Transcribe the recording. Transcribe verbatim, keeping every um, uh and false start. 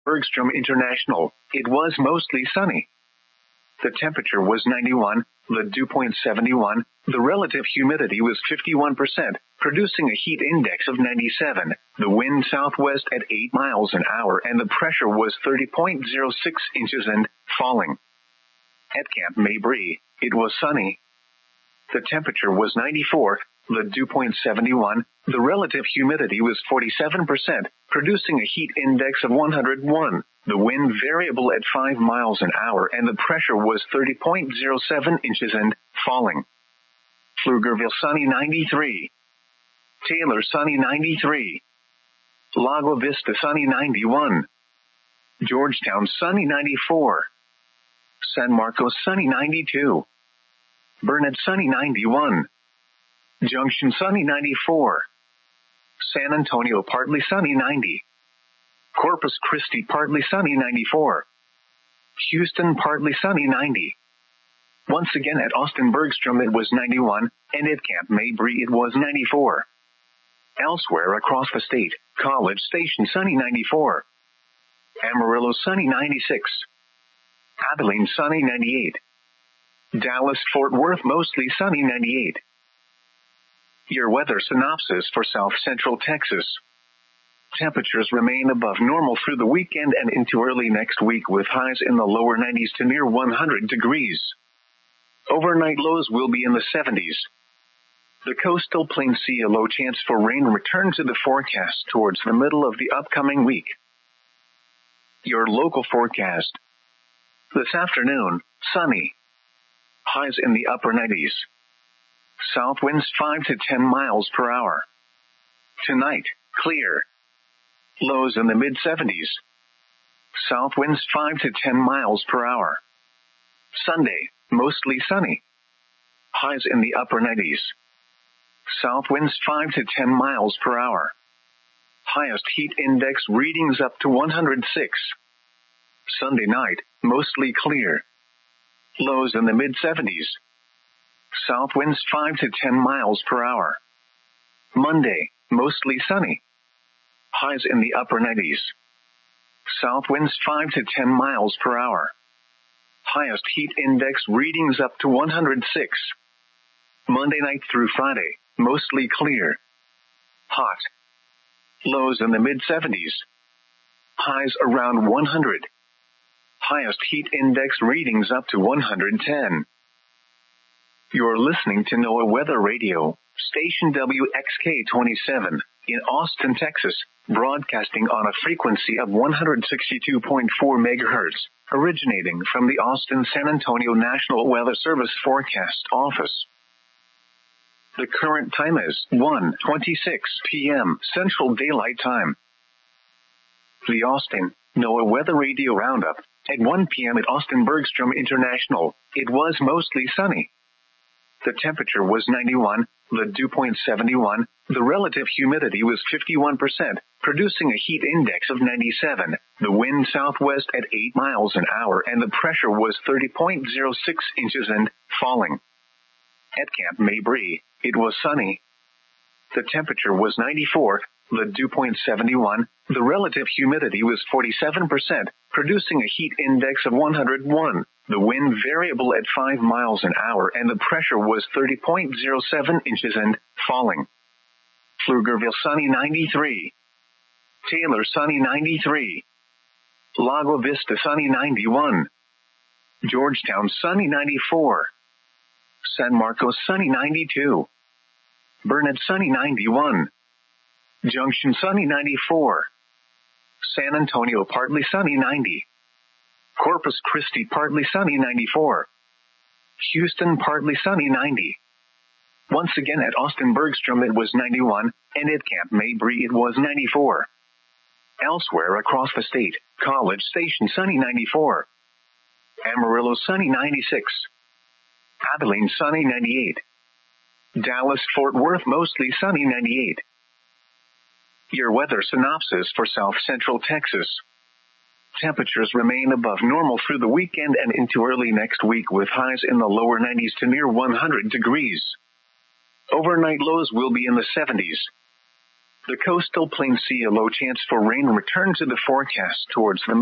Bergstrom International. It was mostly sunny. The temperature was ninety-one, the dew point seventy-one, the relative humidity was fifty-one percent, producing a heat index of ninety-seven, the wind southwest at eight miles an hour and the pressure was thirty point zero six inches and falling. At Camp Mabry, it was sunny. The temperature was ninety-four, the dew point seventy-one, the relative humidity was forty-seven percent, producing a heat index of one hundred one, the wind variable at five miles an hour and the pressure was thirty point zero seven inches and falling. Pflugerville sunny ninety-three. Taylor sunny ninety-three. Lago Vista sunny ninety-one. Georgetown sunny ninety-four. San Marcos sunny ninety-two. Burnett sunny ninety-one. Junction sunny ninety-four. San Antonio partly sunny ninety. Corpus Christi partly sunny ninety-four. Houston partly sunny ninety. Once again at Austin Bergstrom it was ninety-one, and at Camp Mabry it was ninety-four. Elsewhere across the state, College Station sunny ninety-four. Amarillo sunny ninety-six. Abilene sunny ninety-eight. Dallas Fort Worth mostly sunny ninety-eight. Your weather synopsis for South Central Texas. Temperatures remain above normal through the weekend and into early next week with highs in the lower nineties to near one hundred degrees. Overnight lows will be in the seventies. The coastal plains see a low chance for rain return to the forecast towards the middle of the upcoming week. Your local forecast. This afternoon, sunny. Highs in the upper nineties. South winds five to ten miles per hour. Tonight, clear. Lows in the mid seventies. South winds five to ten miles per hour. Sunday, mostly sunny. Highs in the upper nineties. South winds five to ten miles per hour. Highest heat index readings up to one hundred six. Sunday night, mostly clear. Lows in the mid seventies. South winds five to ten miles per hour. Monday, mostly sunny. Highs in the upper nineties. South winds five to ten miles per hour. Highest heat index readings up to one hundred six. Monday night through Friday, mostly clear. Hot. Lows in the mid seventies. Highs around one hundred. Highest heat index readings up to one hundred ten. You're listening to NOAA Weather Radio, station W X K twenty-seven, in Austin, Texas, broadcasting on a frequency of one hundred sixty-two point four megahertz, originating from the Austin-San Antonio National Weather Service Forecast Office. The current time is one twenty-six p.m. Central Daylight Time. The Austin NOAA Weather Radio Roundup. At one p.m. at Austin Bergstrom International, it was mostly sunny. The temperature was ninety-one, the dew point seventy-one, the relative humidity was fifty-one percent, producing a heat index of ninety-seven, the wind southwest at eight miles an hour and the pressure was thirty point zero six inches and falling. At Camp Mabry, it was sunny. The temperature was ninety-four, the dew point seventy-one, the relative humidity was forty-seven percent, producing a heat index of one hundred one, the wind variable at five miles an hour and the pressure was thirty point zero seven inches and falling. Pflugerville sunny ninety-three. Taylor sunny ninety-three. Lago Vista sunny ninety-one. Georgetown sunny ninety-four. San Marcos sunny ninety-two. Burnett sunny ninety-one. Junction sunny ninety-four. San Antonio partly sunny ninety. Corpus Christi partly sunny ninety-four. Houston partly sunny ninety. Once again at Austin Bergstrom it was ninety-one, and at Camp Mabry it was ninety-four. Elsewhere across the state, College Station sunny ninety-four. Amarillo sunny ninety-six. Abilene sunny ninety-eight. Dallas Fort Worth mostly sunny ninety-eight. Your weather synopsis for South Central Texas. Temperatures remain above normal through the weekend and into early next week with highs in the lower nineties to near one hundred degrees. Overnight lows will be in the seventies. The coastal plains see a low chance for rain return to the forecast towards the